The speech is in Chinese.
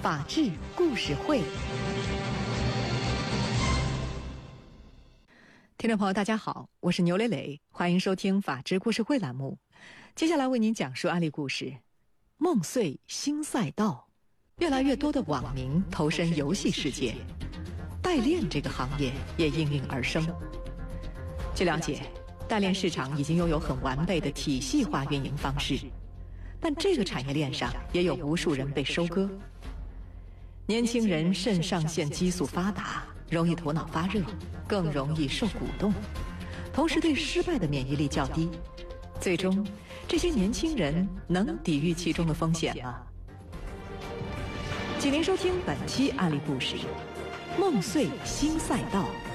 法治故事会。听众朋友大家好，我是牛磊磊，欢迎收听法治故事会栏目。接下来为您讲述案例故事梦碎新赛道。越来越多的网民投身游戏世界，代练这个行业也应运而生。据了解，代练市场已经拥有很完备的体系化运营方式，但这个产业链上也有无数人被收割。年轻人肾上腺激素发达，容易头脑发热，更容易受鼓动，同时对失败的免疫力较低。最终，这些年轻人能抵御其中的风险吗？请您收听本期案例故事：梦碎新赛道。